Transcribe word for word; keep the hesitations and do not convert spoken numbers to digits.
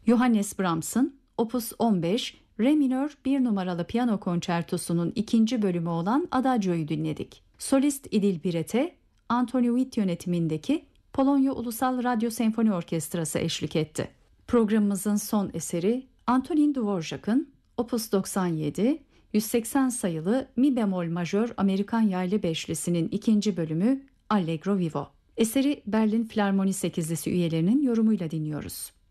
Johannes Brahms'ın Opus on beş Re minör bir numaralı piyano konçertosunun ikinci bölümü olan Adagio'yu dinledik. Solist İdil Biret'e Anthony Witt yönetimindeki Polonya Ulusal Radyo Senfoni Orkestrası eşlik etti. Programımızın son eseri Antonin Dvorak'ın Opus doksan yedi yüz seksen sayılı mi bemol majör Amerikan yaylı beşlisinin ikinci bölümü Allegro Vivo. Eseri Berlin Filarmoni sekizlisi üyelerinin yorumuyla dinliyoruz.